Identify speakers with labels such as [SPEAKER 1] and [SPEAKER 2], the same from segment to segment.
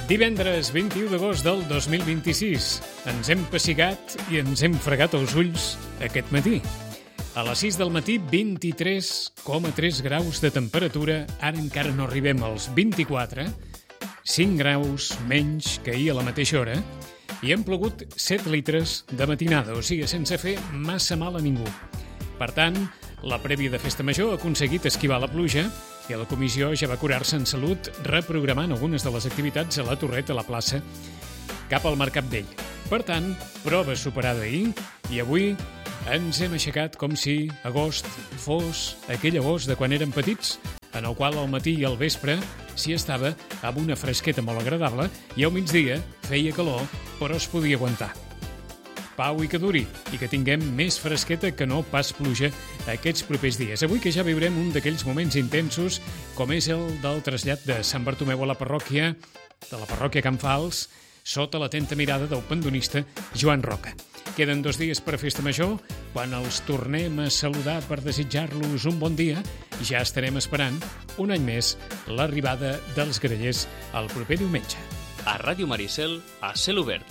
[SPEAKER 1] Divendres 21 d'agost del 2026. Ens hem pessigat i ens hem fregat els ulls aquest matí. A les 6 del matí, 23,3 graus de temperatura. Ara encara no arribem als 24, 5 graus menys que ahir a la mateixa hora, i hem plogut 7 litres de matinada, o sigui, sense fer massa mal a ningú. Per tant, la prèvia de Festa Major ha aconseguit esquivar la pluja i la comissió ja va curar-se en salut reprogramant algunes de les activitats a la Torret, a la plaça, cap al Mercat Vell. Per tant, prova superada ahir i avui ens hem aixecat com si agost fos aquell agost de quan érem petits, en el qual al matí i al vespre s'hi estava amb una fresqueta molt agradable i al migdia feia calor, però es podia aguantar. Pau i que duri, i que tinguem més fresqueta que no pas pluja aquests propers dies. Avui que ja viurem un d'aquells moments intensos, com és el del trasllat de Sant Bartomeu a la parròquia, de la parròquia Can Fals, sota l'atenta mirada del pandonista Joan Roca. Queden 2 dies per a Festa Major, quan els tornem a saludar per desitjar-los un bon dia, i ja estarem esperant, un any més, l'arribada dels grallers el proper diumenge.
[SPEAKER 2] A Ràdio Maricel, a cel obert.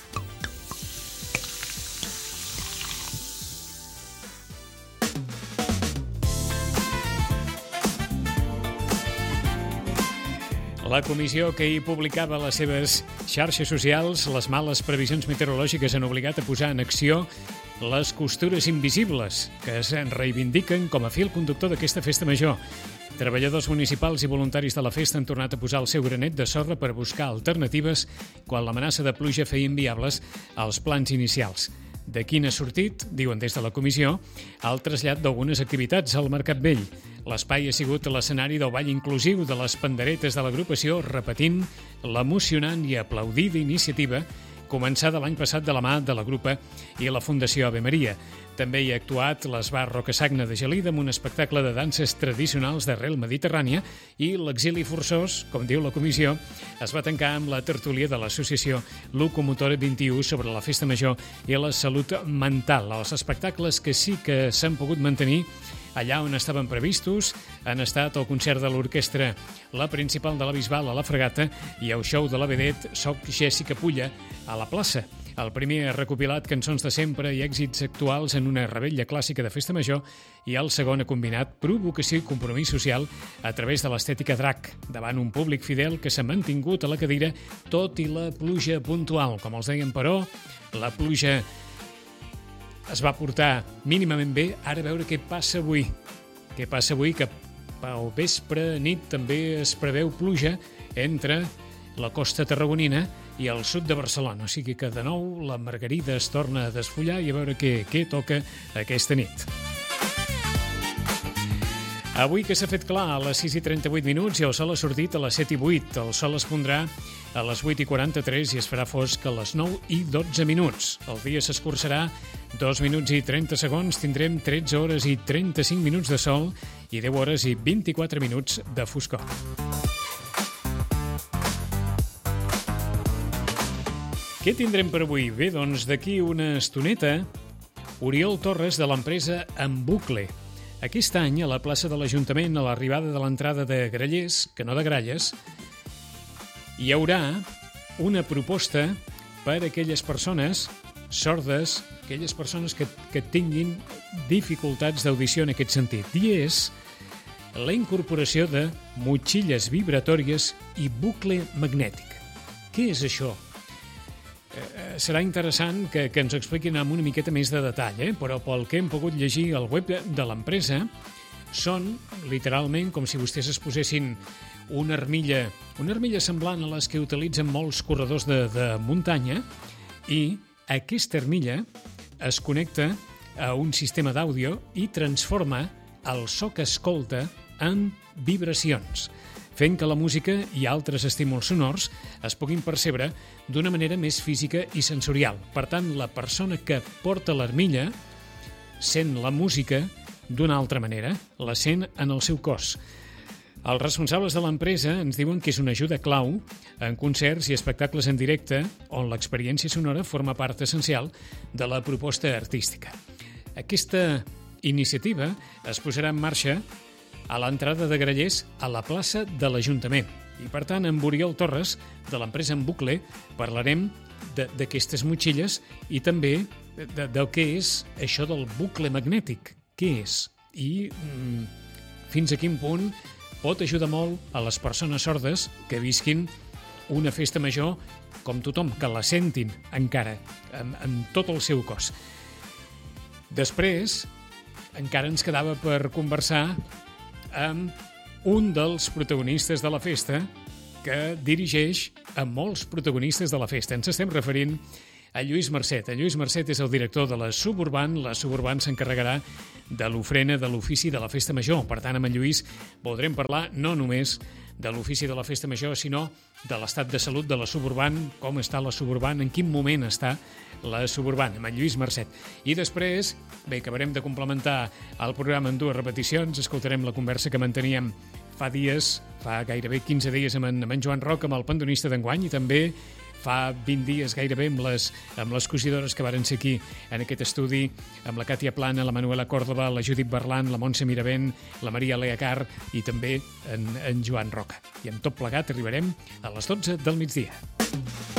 [SPEAKER 1] La comissió que ahir publicava a les seves xarxes socials les males previsions meteorològiques han obligat a posar en acció les costures invisibles que es reivindiquen com a fil conductor d'aquesta festa major. Treballadors municipals i voluntaris de la festa han tornat a posar el seu granet de sorra per buscar alternatives quan l'amenaça de pluja feia inviables els plans inicials. D'aquí n'ha sortit, diuen des de la comissió, el trasllat d'algunes activitats al Mercat Vell. L'espai ha sigut l'escenari del ball inclusiu de les panderetes de l'agrupació, repetint l'emocionant i aplaudida iniciativa començada l'any passat de la mà de la Grupa i la Fundació Ave Maria. També hi ha actuat l'Esbar Rocasagna de Gelida amb un espectacle de danses tradicionals d'arrel mediterrània i l'exili forçós, com diu la comissió, es va tancar amb la tertúlia de l'associació Locomotora 21 sobre la festa major i la salut mental. Els espectacles que sí que s'han pogut mantenir allà on estaven previstos han estat el concert de l'orquestra La Principal de la Bisbal a la Fregata i el show de la vedet Soc Jessica Pulla a la plaça. El primer ha recopilat cançons de sempre i èxits actuals en una revetlla clàssica de festa major i el segon ha combinat provocació i compromís social a través de l'estètica drac, davant un públic fidel que s'ha mantingut a la cadira tot i la pluja puntual. Com els deien, però, la pluja es va portar mínimament bé. Ara a veure què passa avui. Què passa avui, que al vespre, nit, també es preveu pluja entre la costa tarragonina i el sud de Barcelona. O sigui que, de nou, la margarida es torna a desfollar i a veure què toca aquesta nit. Avui que s'ha fet clar a les 6:38 i el sol ha sortit a les 7:08. El sol es pondrà a les 8:43 i es farà fosc a les 9:12. El dia s'escurçarà 2 minuts i 30 segons. Tindrem 13 hores i 35 minuts de sol i 10 hores i 24 minuts de foscor. Què tindrem per avui? Bé, doncs d'aquí una estoneta, Oriol Torres de l'empresa En Bucle. Aquest any, a la plaça de l'Ajuntament, a l'arribada de l'entrada de grallers, que no de gralles, hi haurà una proposta per a aquelles persones sordes, aquelles persones que tinguin dificultats d'audició en aquest sentit. I és la incorporació de motxilles vibratòries i bucle magnètic. Què és això? Serà interessant que ens expliquin amb una miqueta més de detall, però pel que hem pogut llegir al web de l'empresa, són literalment com si vostès es posessin una armilla semblant a les que utilitzen molts corredors de muntanya, i aquesta armilla es connecta a un sistema d'àudio i transforma el so que escolta en vibracions, fent que la música i altres estímuls sonors es puguin percebre d'una manera més física i sensorial. Per tant, la persona que porta l'armilla sent la música d'una altra manera, la sent en el seu cos. Els responsables de l'empresa ens diuen que és una ajuda clau en concerts i espectacles en directe on l'experiència sonora forma part essencial de la proposta artística. Aquesta iniciativa es posarà en marxa a l'entrada de grallers a la plaça de l'Ajuntament. I, per tant, amb Oriol Torres, de l'empresa En Bucle, parlarem d'aquestes motxilles i també del que és això del bucle magnètic. Què és? I fins a quin punt pot ajudar molt a les persones sordes que visquin una festa major com tothom, que la sentin encara, amb tot el seu cos. Després, encara ens quedava per conversar amb un dels protagonistes de la festa que dirigeix a molts protagonistes de la festa. Ens estem referint a Lluís Marcet. En Lluís Marcet és el director de la Suburban. La Suburban s'encarregarà de l'ofrena de l'ofici de la Festa Major. Per tant, amb en Lluís podrem parlar no només de l'ofici de la Festa Major, sinó de l'estat de salut de la Suburban, com està la Suburban, en quin moment està la Suburban, amb en Lluís Marcet. I després, bé, acabarem de complementar el programa en 2 repeticions, escoltarem la conversa que manteníem fa dies, fa gairebé 15 dies amb en Joan Roca, amb el pandonista d'enguany, i també fa 20 dies gairebé amb les cosidores que varen ser aquí en aquest estudi, amb la Càtia Plana, la Manuela Córdoba, la Judit Berlan, la Montse Miravent, la Maria Leacar i també en Joan Roca. I amb tot plegat arribarem a les 12 del migdia.